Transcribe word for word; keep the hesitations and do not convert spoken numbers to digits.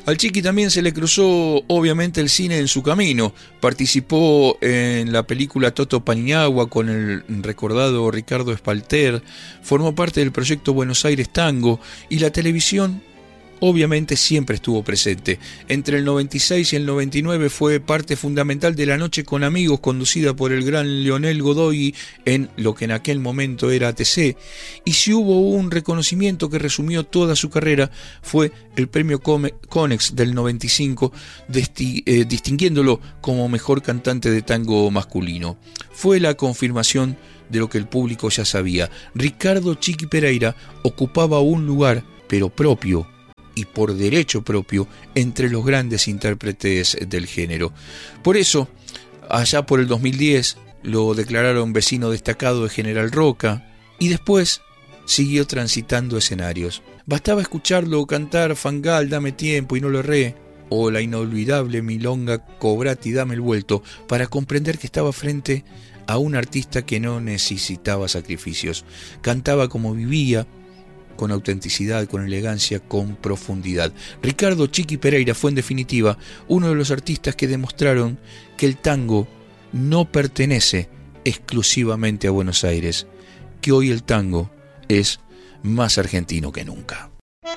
Al Chiqui también se le cruzó obviamente el cine en su camino. Participó en la película Toto Paniagua con el recordado Ricardo Espalter, formó parte del proyecto Buenos Aires Tango y la televisión obviamente siempre estuvo presente. Entre el noventa y seis y el noventa y nueve fue parte fundamental de La Noche con Amigos, conducida por el gran Leonel Godoy en lo que en aquel momento era A T C. Y si hubo un reconocimiento que resumió toda su carrera, fue el premio Conex del noventa y cinco, desti- eh, distinguiéndolo como mejor cantante de tango masculino. Fue la confirmación de lo que el público ya sabía. Ricardo Chiqui Pereira ocupaba un lugar, pero propio, y por derecho propio, entre los grandes intérpretes del género. Por eso, allá por el dos mil diez, lo declararon vecino destacado de General Roca, y después siguió transitando escenarios. Bastaba escucharlo cantar Fangal, Dame Tiempo y No lo erré, o la inolvidable milonga Cobrati, Dame el vuelto, para comprender que estaba frente a un artista que no necesitaba sacrificios. Cantaba como vivía, con autenticidad, con elegancia, con profundidad. Ricardo Chiqui Pereira fue en definitiva uno de los artistas que demostraron que el tango no pertenece exclusivamente a Buenos Aires, que hoy el tango es más argentino que nunca.